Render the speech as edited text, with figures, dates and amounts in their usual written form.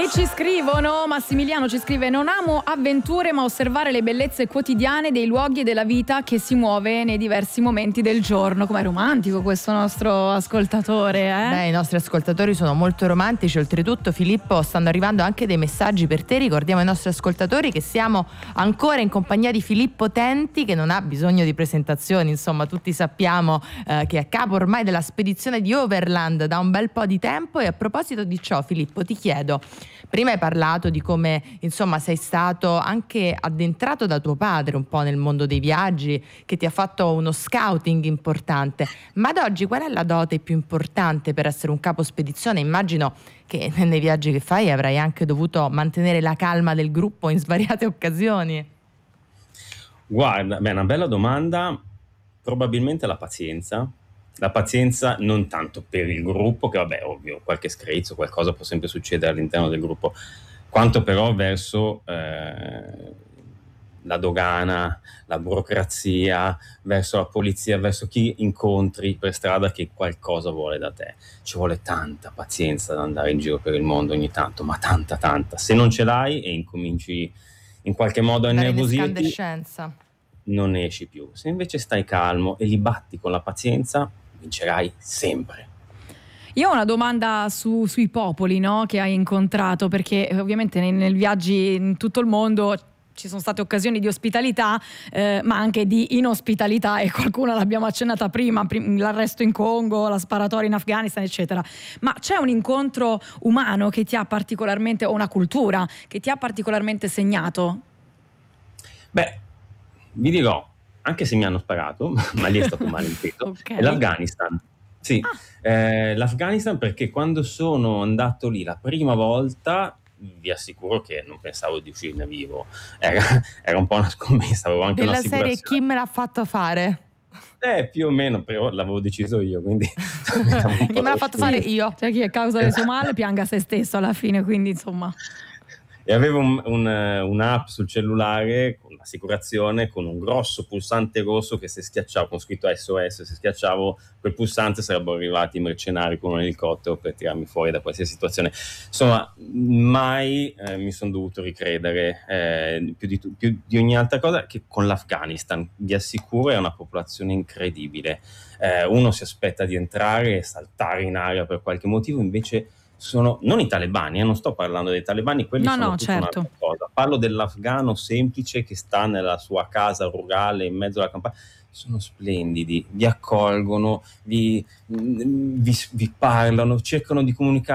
E ci scrivono, Massimiliano ci scrive: non amo avventure ma osservare le bellezze quotidiane dei luoghi e della vita che si muove nei diversi momenti del giorno. Com'è romantico questo nostro ascoltatore, eh? Beh, i nostri ascoltatori sono molto romantici. Oltretutto, Filippo, stanno arrivando anche dei messaggi per te. Ricordiamo ai nostri ascoltatori che siamo ancora in compagnia di Filippo Tenti, che non ha bisogno di presentazioni, insomma tutti sappiamo che è a capo ormai della spedizione di Overland da un bel po' di tempo. E a proposito di ciò, Filippo, ti chiedo: prima hai parlato di come, insomma, sei stato anche addentrato da tuo padre un po' nel mondo dei viaggi, che ti ha fatto uno scouting importante, ma ad oggi qual è la dote più importante per essere un capo spedizione? Immagino che nei viaggi che fai avrai anche dovuto mantenere la calma del gruppo in svariate occasioni. Guarda, beh, una bella domanda. Probabilmente la pazienza. La pazienza non tanto per il gruppo, che vabbè, ovvio, qualche screzio, qualcosa può sempre succedere all'interno del gruppo, quanto però verso la dogana, la burocrazia, verso la polizia, verso chi incontri per strada che qualcosa vuole da te. Ci vuole tanta pazienza ad andare in giro per il mondo ogni tanto, ma tanta. Se non ce l'hai e incominci in qualche modo a innervosirti, non ne esci più. Se invece stai calmo e li batti con la pazienza, vincerai sempre. Io ho una domanda sui popoli, no, che hai incontrato, perché ovviamente nei viaggi in tutto il mondo ci sono state occasioni di ospitalità, ma anche di inospitalità, e qualcuna l'abbiamo accennata prima, l'arresto in Congo, la sparatoria in Afghanistan, eccetera. Ma c'è un incontro umano che ti ha particolarmente, o una cultura che ti ha particolarmente segnato? Beh, vi dirò, anche se mi hanno sparato, ma lì è stato malinteso, Okay. è l'Afghanistan. Sì, l'Afghanistan, perché quando sono andato lì la prima volta, vi assicuro che non pensavo di uscirne vivo. Era un po' una scommessa, avevo anche Della serie un'assicurazione. chi me l'ha fatto fare? Più o meno, però l'avevo deciso io, quindi Chi me l'ha fatto fare io? Cioè chi è causa del suo male pianga se stesso alla fine, quindi insomma. E avevo un'app sul cellulare con l'assicurazione, con un grosso pulsante rosso che se schiacciavo, con scritto SOS, se schiacciavo quel pulsante sarebbero arrivati i mercenari con un elicottero per tirarmi fuori da qualsiasi situazione. Insomma, mai mi sono dovuto ricredere più di ogni altra cosa che con l'Afghanistan. Vi assicuro, è una popolazione incredibile. Uno si aspetta di entrare e saltare in aria per qualche motivo, invece sono non i talebani, non sto parlando dei talebani, quelli sono tutta certo. un'altra cosa. Parlo dell'afgano semplice che sta nella sua casa rurale in mezzo alla campagna. Sono splendidi, vi accolgono, vi parlano, cercano di comunicare